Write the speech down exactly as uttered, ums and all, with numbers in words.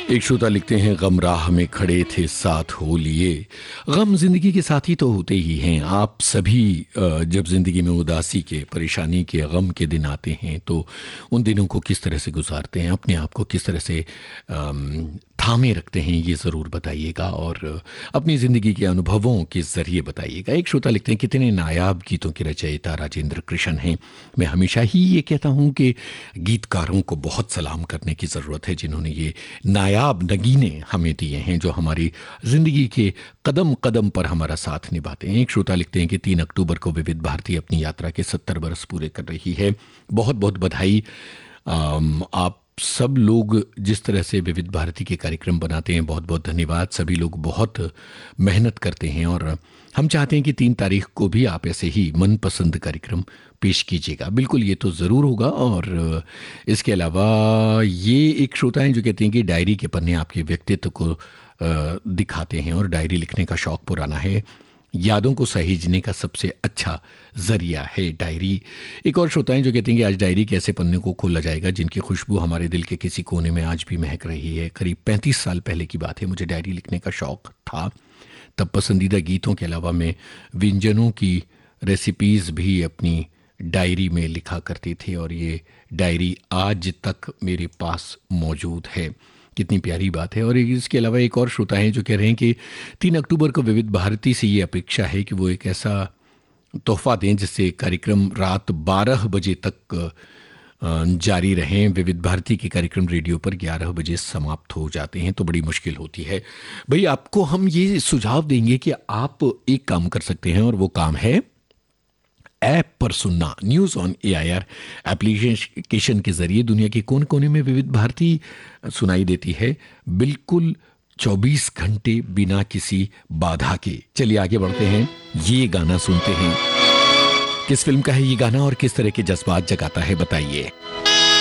एक श्रोता लिखते हैं, गम राह में खड़े थे साथ हो लिए। गम जिंदगी के साथी तो होते ही हैं। आप सभी अ, जब जिंदगी में उदासी के, परेशानी के, गम के दिन आते हैं तो उन दिनों को किस तरह से गुजारते हैं, अपने आप को किस तरह से अम, थामे रखते हैं, ये ज़रूर बताइएगा और अपनी ज़िंदगी के अनुभवों के ज़रिए बताइएगा। एक श्रोता लिखते हैं, कितने नायाब गीतों के रचयिता राजेंद्र कृष्ण हैं। मैं हमेशा ही ये कहता हूँ कि गीतकारों को बहुत सलाम करने की ज़रूरत है, जिन्होंने ये नायाब नगीने हमें दिए हैं, जो हमारी ज़िंदगी के कदम कदम पर हमारा साथ निभाते हैं। एक श्रोता लिखते हैं कि तीन अक्टूबर को विविध भारती अपनी यात्रा के सत्तर बरस पूरे कर रही है। बहुत बहुत बधाई। आम, आप सब लोग जिस तरह से विविध भारती के कार्यक्रम बनाते हैं, बहुत बहुत धन्यवाद। सभी लोग बहुत मेहनत करते हैं और हम चाहते हैं कि तीन तारीख को भी आप ऐसे ही मनपसंद कार्यक्रम पेश कीजिएगा। बिल्कुल, ये तो ज़रूर होगा। और इसके अलावा ये एक श्रोता हैं जो कहते हैं कि डायरी के पन्ने आपके व्यक्तित्व को अ, दिखाते हैं और डायरी लिखने का शौक़ पुराना है। यादों को सहेजने का सबसे अच्छा जरिया है डायरी। एक और श्रोता हैं जो कहते हैं कि आज डायरी के ऐसे पन्ने को खोला जाएगा जिनकी खुशबू हमारे दिल के किसी कोने में आज भी महक रही है। करीब पैंतीस साल पहले की बात है, मुझे डायरी लिखने का शौक़ था। तब पसंदीदा गीतों के अलावा मैं व्यंजनों की रेसिपीज़ भी अपनी डायरी में लिखा करते थे और ये डायरी आज तक मेरे पास मौजूद है। कितनी प्यारी बात है। और इसके अलावा एक और श्रोता हैं जो कह रहे हैं कि तीन अक्टूबर को विविध भारती से ये अपेक्षा है कि वो एक ऐसा तोहफा दें जिससे कार्यक्रम रात बारह बजे तक अ, जारी रहें। विविध भारती के कार्यक्रम रेडियो पर ग्यारह बजे समाप्त हो जाते हैं तो बड़ी मुश्किल होती है। भाई, आपको हम ये सुझाव देंगे कि आप एक काम कर सकते हैं और वो काम है ऐप पर सुनना। न्यूज़ ऑन एआईआर एप्लीकेशन के जरिए दुनिया के कोने कोने में विविध भारती सुनाई देती है, बिल्कुल चौबीस घंटे बिना किसी बाधा के। चलिए आगे बढ़ते हैं, ये गाना सुनते हैं। किस फिल्म का है ये गाना और किस तरह के जज्बात जगाता है, बताइए।